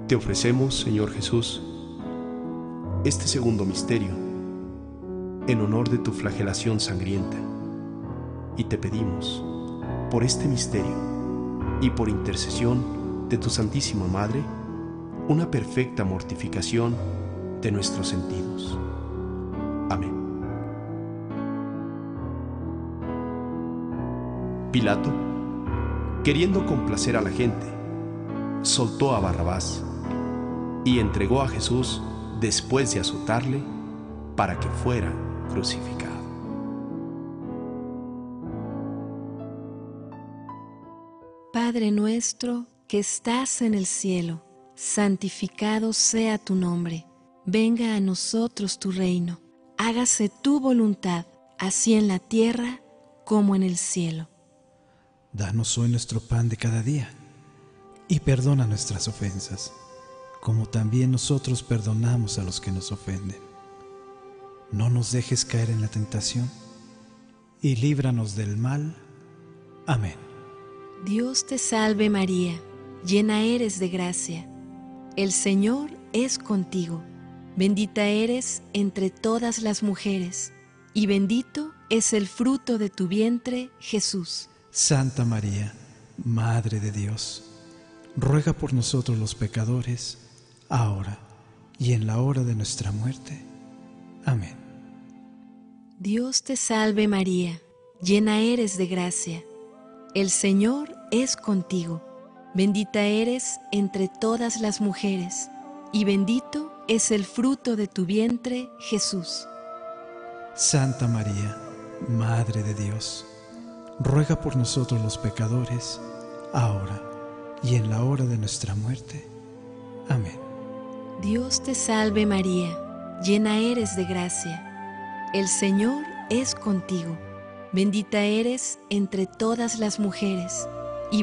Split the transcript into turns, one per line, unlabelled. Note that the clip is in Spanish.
Te ofrecemos, Señor Jesús, este segundo misterio en honor de tu flagelación sangrienta, y te pedimos, por este misterio y por intercesión de tu Santísima Madre, una perfecta mortificación de nuestros sentidos. Amén. Pilato, queriendo complacer a la gente, soltó a Barrabás y entregó a Jesús después de azotarle para que fuera crucificado.
Padre nuestro que estás en el cielo, santificado sea tu nombre. Venga a nosotros tu reino. Hágase tu voluntad, así en la tierra como en el cielo.
Danos hoy nuestro pan de cada día, y perdona nuestras ofensas, como también nosotros perdonamos a los que nos ofenden. No nos dejes caer en la tentación, y líbranos del mal. Amén.
Dios te salve María, llena eres de gracia. El Señor es contigo. Bendita eres entre todas las mujeres, y bendito es el fruto de tu vientre, Jesús.
Santa María, Madre de Dios, ruega por nosotros los pecadores, ahora y en la hora de nuestra muerte. Amén.
Dios te salve María, llena eres de gracia. El Señor es contigo. Bendita eres entre todas las mujeres, y bendito es el fruto de tu vientre, Jesús.
Santa María, Madre de Dios, ruega por nosotros los pecadores, ahora y en la hora de nuestra muerte. Amén.
Dios te salve María, llena eres de gracia. El Señor es contigo. Bendita eres entre todas las mujeres,